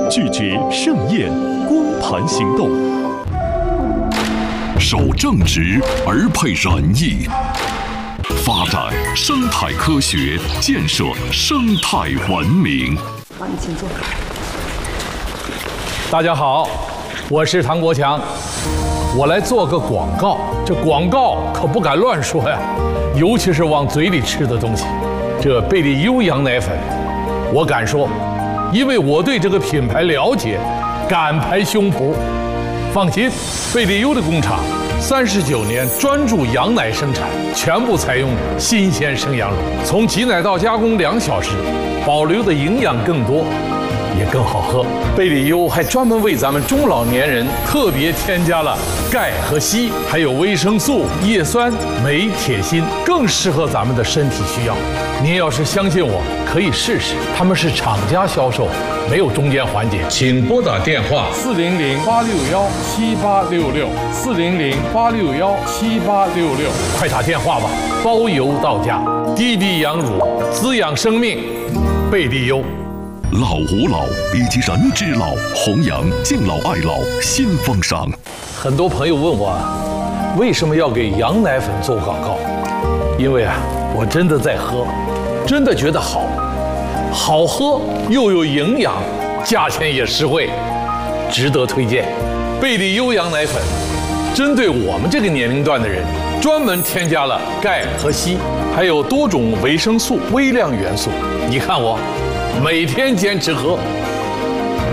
拒绝盛宴，光盘行动。守正直而配仁义，发展生态科学，建设生态文明。 好，你请坐。 大家好，我是唐国强，我来做个广告。这广告可不敢乱说呀，尤其是往嘴里吃的东西。这贝利优羊奶粉，我敢说，因为我对这个品牌了解，敢拍胸脯。放心，贝利优的工厂39年专注羊奶生产，全部采用新鲜生羊乳，从挤奶到加工2小时，保留的营养更多，也更好喝。贝利优还专门为咱们中老年人特别添加了钙和硒，还有维生素、叶酸、镁、铁、锌，更适合咱们的身体需要。您要是相信我，可以试试。他们是厂家销售，没有中间环节。请拨打电话400-861-7866，400-861-7866，快打电话吧，包邮到家。滴滴羊乳，滋养生命，贝利优。 老吾老以及人之老，弘扬敬老爱老新风尚。 很多朋友问我，为什么要给羊奶粉做广告？因为我真的在喝，真的觉得好喝又有营养，价钱也实惠，值得推荐。贝利优羊奶粉针对我们这个年龄段的人，专门添加了钙和硒，还有多种维生素、微量元素。你看我每天坚持喝，